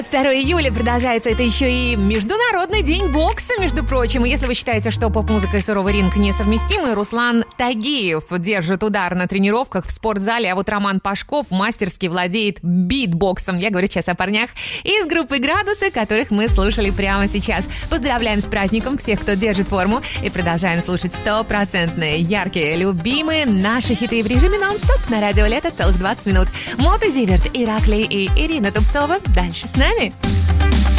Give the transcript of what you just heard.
2 июля продолжается, это еще и Международный день бокса, между прочим. И если вы считаете, что поп-музыка и суровый ринг несовместимы, Руслан Тагиев держит удар на тренировках в спортзале, а вот Роман Пашков мастерски владеет битбоксом. Я говорю сейчас о парнях из группы «Градусы», которых мы слушали прямо сейчас. Поздравляем с праздником всех, кто держит форму, и продолжаем слушать стопроцентные, яркие, любимые наши хиты в режиме нон-стоп на радио «Лето» целых 20 минут. Мота Зиверт, Ираклий и Ирина Тупцова дальше с нами.